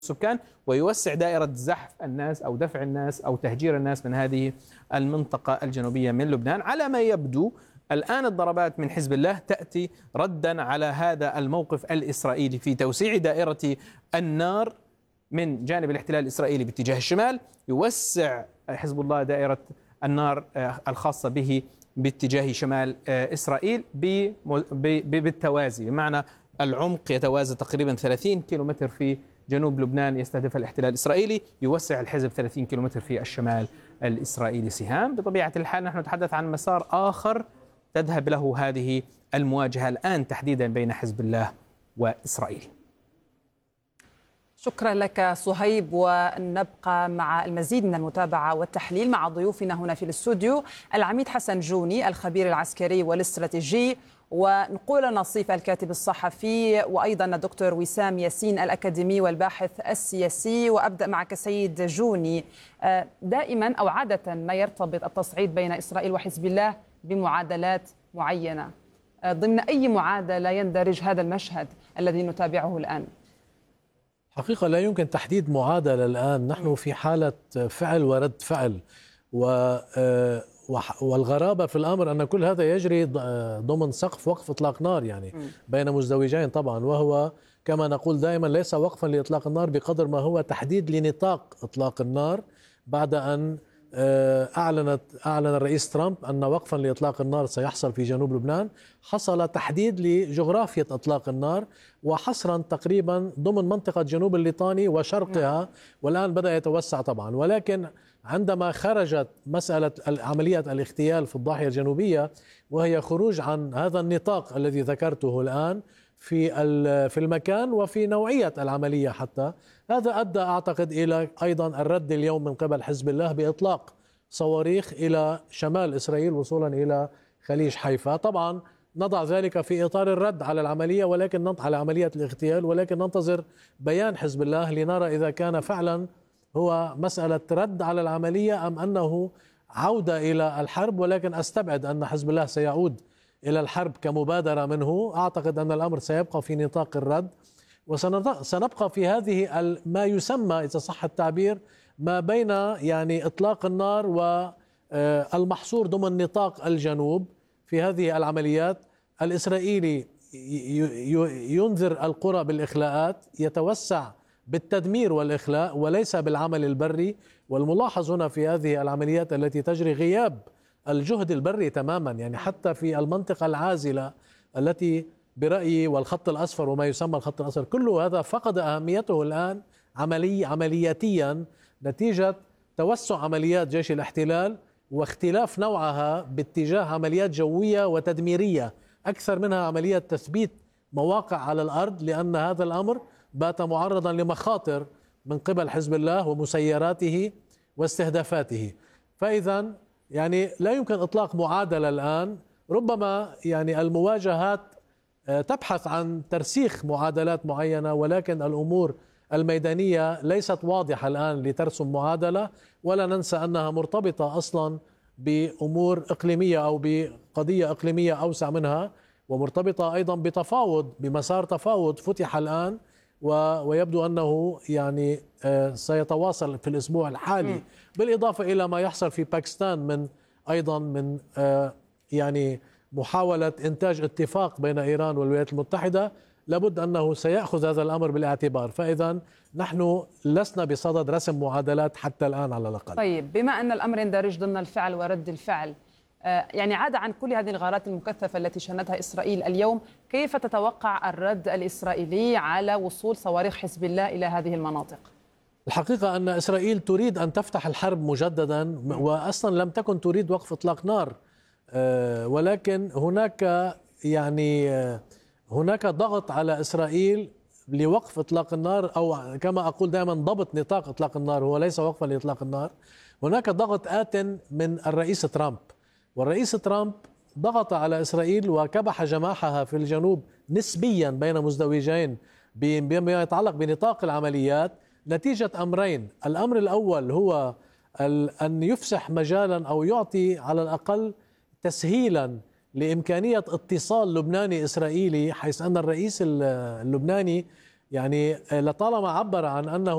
السكان ويوسع دائرة زحف الناس أو دفع الناس أو تهجير الناس من هذه المنطقة الجنوبية من لبنان. على ما يبدو الآن الضربات من حزب الله تأتي ردا على هذا الموقف الإسرائيلي في توسيع دائرة النار من جانب الاحتلال الإسرائيلي باتجاه الشمال. يوسع حزب الله دائرة النار الخاصة به باتجاه شمال إسرائيل بالتوازي، بمعنى العمق يتوازى تقريبا 30 كيلومتر في جنوب لبنان يستهدف الاحتلال الإسرائيلي، يوسع الحزب 30 كيلومتر في الشمال الإسرائيلي سهام. بطبيعة الحال نحن نتحدث عن مسار آخر تذهب له هذه المواجهة الآن تحديدا بين حزب الله وإسرائيل. شكرا لك صهيب، ونبقى مع المزيد من المتابعة والتحليل مع ضيوفنا هنا في الاستوديو العميد حسن جوني الخبير العسكري والاستراتيجي، ونقول نصيف الكاتب الصحفي، وأيضا الدكتور وسام ياسين الأكاديمي والباحث السياسي. وأبدأ معك سيد جوني. دائما أو عادة ما يرتبط التصعيد بين إسرائيل وحزب الله بمعادلات معينة، ضمن أي معادلة يندرج هذا المشهد الذي نتابعه الآن؟ حقيقة لا يمكن تحديد معادلة الآن، نحن في حالة فعل ورد فعل، والغرابة في الأمر أن كل هذا يجري ضمن سقف وقف إطلاق نار، يعني بين مزدوجين طبعا، وهو كما نقول دائما ليس وقفا لإطلاق النار بقدر ما هو تحديد لنطاق إطلاق النار، بعد أن أعلن الرئيس ترامب أن وقفا لإطلاق النار سيحصل في جنوب لبنان. حصل تحديد لجغرافية إطلاق النار وحصرا تقريبا ضمن منطقة جنوب الليطاني وشرقها، والآن بدأ يتوسع طبعا. ولكن عندما خرجت مسألة عملية الاغتيال في الضاحية الجنوبية، وهي خروج عن هذا النطاق الذي ذكرته الآن في المكان وفي نوعية العملية، حتى هذا أدى أعتقد إلى أيضا الرد اليوم من قبل حزب الله بإطلاق صواريخ إلى شمال إسرائيل وصولا إلى خليج حيفا. طبعا نضع ذلك في إطار الرد على العملية، ولكن على عملية الاغتيال، ولكن ننتظر بيان حزب الله لنرى إذا كان فعلا هو مسألة رد على العملية أم أنه عودة إلى الحرب. ولكن أستبعد أن حزب الله سيعود إلى الحرب كمبادرة منه، أعتقد أن الأمر سيبقى في نطاق الرد، وسنبقى في هذه ما يسمى إذا صح التعبير ما بين يعني إطلاق النار والمحصور ضمن نطاق الجنوب في هذه العمليات. الإسرائيلي ينذر القرى بالإخلاءات، يتوسع بالتدمير والإخلاء وليس بالعمل البري. والملاحظ هنا في هذه العمليات التي تجري غياب الجهد البري تماما، يعني حتى في المنطقة العازلة التي برأيي والخط الأصفر وما يسمى الخط الأصفر، كل هذا فقد أهميته الآن عملياتيا نتيجة توسع عمليات جيش الاحتلال واختلاف نوعها باتجاه عمليات جوية وتدميرية أكثر منها عملية تثبيت مواقع على الأرض، لأن هذا الأمر بات معرضا لمخاطر من قبل حزب الله ومسيراته واستهدافاته. فإذا يعني لا يمكن إطلاق معادلة الآن، ربما يعني المواجهات تبحث عن ترسيخ معادلات معينة، ولكن الأمور الميدانية ليست واضحة الآن لترسم معادلة. ولا ننسى أنها مرتبطة أصلا بأمور إقليمية أو بقضية إقليمية أوسع منها، ومرتبطة أيضا بمسار تفاوض فتح الآن ويبدو أنه يعني سيتواصل في الأسبوع الحالي، بالإضافة إلى ما يحصل في باكستان أيضا من يعني محاولة إنتاج اتفاق بين إيران والولايات المتحدة. لابد أنه سيأخذ هذا الأمر بالاعتبار. فإذا نحن لسنا بصدد رسم معادلات حتى الآن على الأقل. طيب، بما أن الأمر يندرج ضمن الفعل ورد الفعل، يعني عاد عن كل هذه الغارات المكثفة التي شنتها إسرائيل اليوم، كيف تتوقع الرد الإسرائيلي على وصول صواريخ حزب الله إلى هذه المناطق؟ الحقيقة أن إسرائيل تريد أن تفتح الحرب مجددا، وأصلا لم تكن تريد وقف إطلاق نار، ولكن هناك ضغط على إسرائيل لوقف إطلاق النار، أو كما أقول دائما ضبط نطاق إطلاق النار، هو ليس وقفا لإطلاق النار. هناك ضغط آت من الرئيس ترامب، والرئيس ترامب ضغط على إسرائيل وكبح جماحها في الجنوب نسبيا بين مزدوجين بما يتعلق بنطاق العمليات، نتيجة أمرين. الأمر الأول هو أن يفسح مجالا أو يعطي على الأقل تسهيلا لإمكانية اتصال لبناني إسرائيلي، حيث أن الرئيس اللبناني يعني لطالما عبر عن أنه